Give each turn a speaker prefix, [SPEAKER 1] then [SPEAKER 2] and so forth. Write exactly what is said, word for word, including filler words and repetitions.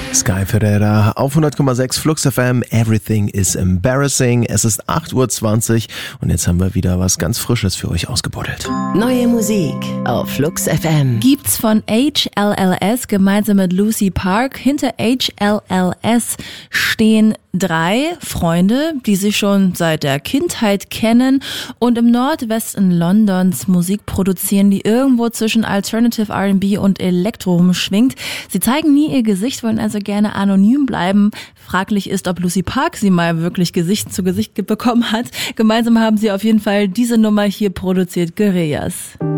[SPEAKER 1] Sky Ferreira auf hundert Komma sechs Flux F M, Everything is Embarrassing. Es ist acht Uhr zwanzig und jetzt haben wir wieder was ganz Frisches für euch ausgebuddelt.
[SPEAKER 2] Neue Musik auf Flux F M.
[SPEAKER 3] Gibt's von H L L S gemeinsam mit Lucy Park. Hinter H L L S stehen drei Freunde, die sich schon seit der Kindheit kennen und im Nordwesten Londons Musik produzieren, die irgendwo zwischen Alternative R and B und Elektro rumschwingt. Sie zeigen nie ihr Gesicht, wollen also gerne anonym bleiben. Fraglich ist, ob Lucy Park sie mal wirklich Gesicht zu Gesicht bekommen hat. Gemeinsam haben sie auf jeden Fall diese Nummer hier produziert, Guerillas.